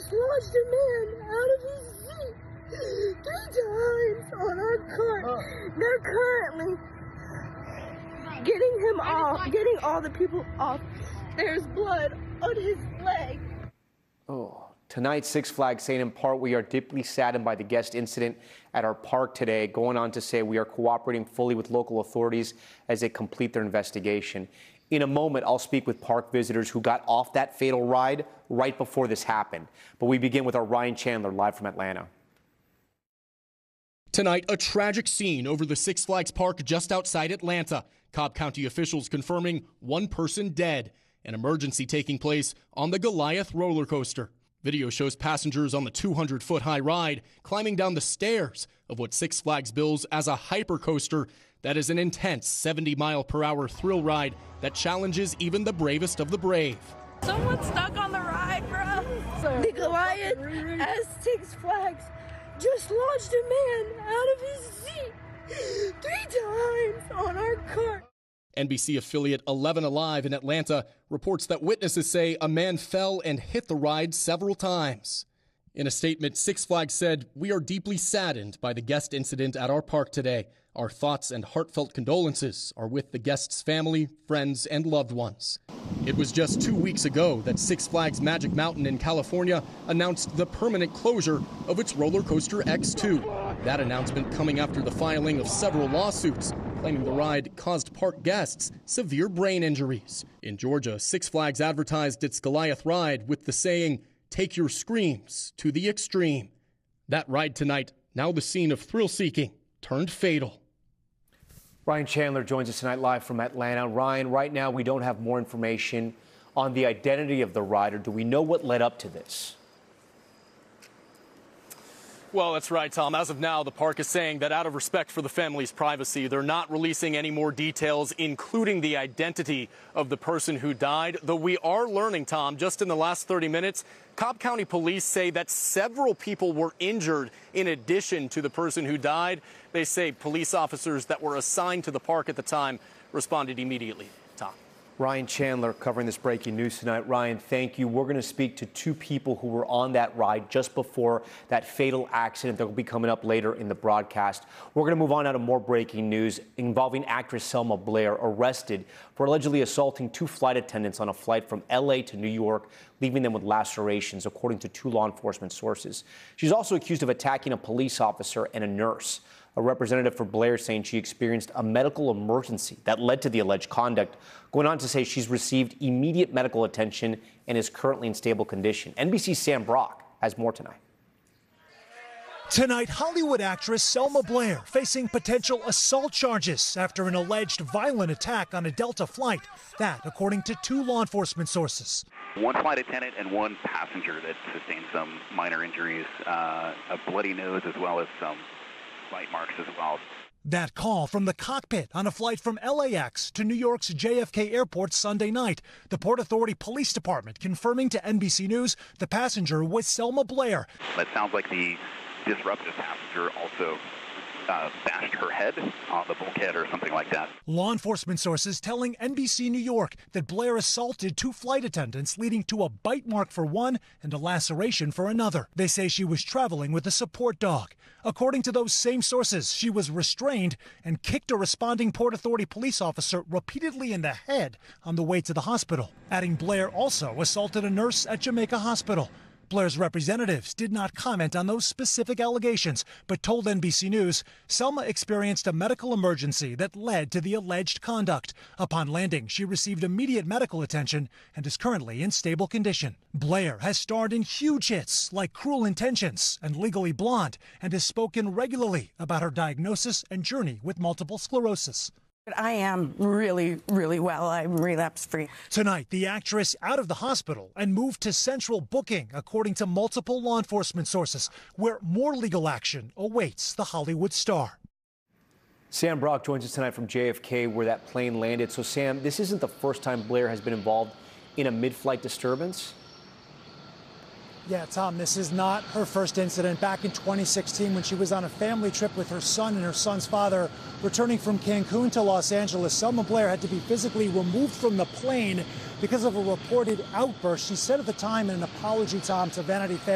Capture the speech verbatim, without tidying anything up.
just launched a man out of his seat three times on our cart. Oh. They're currently getting him off, getting all the people off. There's blood on his leg. Oh. Tonight, Six Flags saying in part, we are deeply saddened by the guest incident at our park today, going on to say we are cooperating fully with local authorities as they complete their investigation. In a moment, I'll speak with park visitors who got off that fatal ride right before this happened. But we begin with our Ryan Chandler live from Atlanta. Tonight, a tragic scene over the Six Flags Park just outside Atlanta. Cobb County officials confirming one person dead. An emergency taking place on the Goliath roller coaster. Video shows passengers on the two hundred foot high ride climbing down the stairs of what Six Flags bills as a hypercoaster that is an intense seventy mile per hour thrill ride that challenges even the bravest of the brave. Someone's stuck on the ride, bro. The Goliath at Six Flags just launched a man out of his seat three times on our cart. N B C affiliate eleven Alive in Atlanta reports that witnesses say a man fell and hit the ride several times. In a statement, Six Flags said, "We are deeply saddened by the guest incident at our park today. Our thoughts and heartfelt condolences are with the guest's family, friends, and loved ones." It was just two weeks ago that Six Flags Magic Mountain in California announced the permanent closure of its roller coaster X two. That announcement coming after the filing of several lawsuits claiming the ride caused park guests severe brain injuries. In Georgia, Six Flags advertised its Goliath ride with the saying, "Take your screams to the extreme." That ride tonight, now the scene of thrill-seeking, turned fatal. Ryan Chandler joins us tonight live from Atlanta. Ryan, right now we don't have more information on the identity of the rider. Do we know what led up to this? Well, that's right, Tom. As of now, the park is saying that out of respect for the family's privacy, they're not releasing any more details, including the identity of the person who died. Though we are learning, Tom, just in the last thirty minutes, Cobb County police say that several people were injured in addition to the person who died. They say police officers that were assigned to the park at the time responded immediately. Tom. Ryan Chandler covering this breaking news tonight. Ryan, thank you. We're going to speak to two people who were on that ride just before that fatal accident that will be coming up later in the broadcast. We're going to move on now to more breaking news involving actress Selma Blair, arrested for allegedly assaulting two flight attendants on a flight from L A to New York, leaving them with lacerations, according to two law enforcement sources. She's also accused of attacking a police officer and a nurse. A representative for Blair saying she experienced a medical emergency that led to the alleged conduct, going on to say she's received immediate medical attention and is currently in stable condition. N B C's Sam Brock has more tonight. Tonight, Hollywood actress Selma Blair facing potential assault charges after an alleged violent attack on a Delta flight. That, according to two law enforcement sources. One flight attendant and one passenger that sustained some minor injuries, uh, a bloody nose as well as some bite marks as well. That call from the cockpit on a flight from L A X to New York's J F K Airport Sunday night. The Port Authority Police Department confirming to N B C News the passenger was Selma Blair. That sounds like the disruptive passenger also uh, bashed her head on the bulkhead or something like that. Law enforcement sources telling N B C New York that Blair assaulted two flight attendants, leading to a bite mark for one and a laceration for another. They say she was traveling with a support dog. According to those same sources, she was restrained and kicked a responding Port Authority police officer repeatedly in the head on the way to the hospital. Adding Blair also assaulted a nurse at Jamaica Hospital. Blair's representatives did not comment on those specific allegations, but told N B C News Selma experienced a medical emergency that led to the alleged conduct. Upon landing, she received immediate medical attention and is currently in stable condition. Blair has starred in huge hits like Cruel Intentions and Legally Blonde and has spoken regularly about her diagnosis and journey with multiple sclerosis. I am really, really well. I'm relapse-free. Tonight, the actress out of the hospital and moved to central booking, according to multiple law enforcement sources, where more legal action awaits the Hollywood star. Sam Brock joins us tonight from J F K, where that plane landed. So, Sam, this isn't the first time Blair has been involved in a mid-flight disturbance? Yeah, Tom, this is not her first incident. Back in twenty sixteen, when she was on a family trip with her son and her son's father, returning from Cancun to Los Angeles, Selma Blair had to be physically removed from the plane because of a reported outburst. She said at the time in an apology, Tom, to Vanity Fair,